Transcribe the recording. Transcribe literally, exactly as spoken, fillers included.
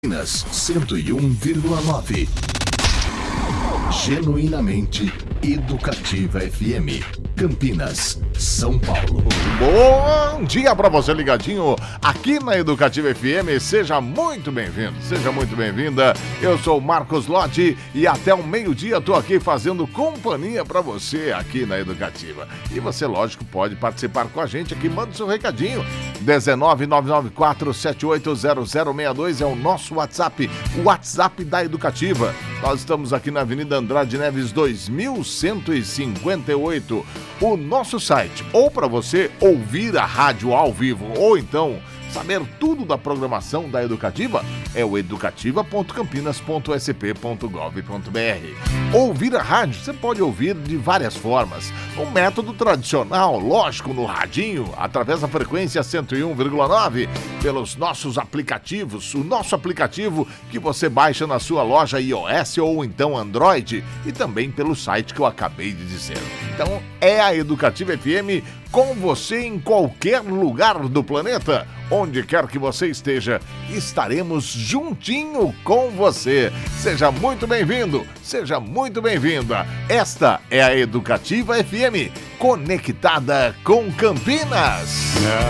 Campinas cento e um vírgula nove. Genuinamente Educativa F M. Campinas, São Paulo. Bom dia para você ligadinho aqui na Educativa F M. Seja muito bem-vindo, seja muito bem-vinda. Eu sou o Marcos Lotti e até o meio-dia estou aqui fazendo companhia para você aqui na Educativa. E você, lógico, pode participar com a gente aqui. Manda o seu recadinho. um nove nove nove quatro sete oito zero zero seis dois é o nosso WhatsApp, o WhatsApp da Educativa. Nós estamos aqui na Avenida Andrade Neves dois mil cento e cinquenta e oito. O nosso site, ou para você ouvir a rádio ao vivo, ou então saber tudo da programação da Educativa, é o educativa ponto campinas ponto s p ponto gov ponto b r. Ouvir a rádio, você pode ouvir de várias formas. O método tradicional, lógico, no radinho, através da frequência cento e um vírgula nove, pelos nossos aplicativos, o nosso aplicativo que você baixa na sua loja iOS ou então Android, e também pelo site que eu acabei de dizer. Então, é a Educativa F M com você em qualquer lugar do planeta. Onde quer que você esteja, estaremos juntinho com você. Seja muito bem-vindo, seja muito bem-vinda. Esta é a Educativa F M, conectada com Campinas.